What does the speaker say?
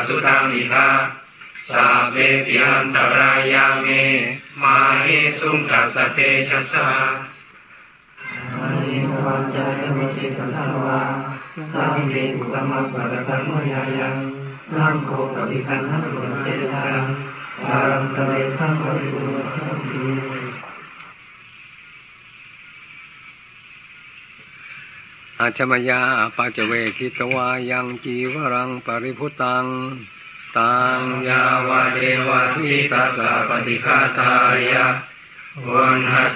สุตังนิทาสัพเพปิอันตรายาเมมาหิสุงกัสสเตชะสาอานิวัจจายมจิตสังวาสังเกตุกรรมปะระกัมมยายังสังโฆปฏิคันหังตุเตทังอารัมตะเวสังปริปุระสัมภิอาชมยาปัจเวคิตวายังจีวรังปริพุตังตังยาวะเดวะสิตัสสะปฏิฆาตายะวันห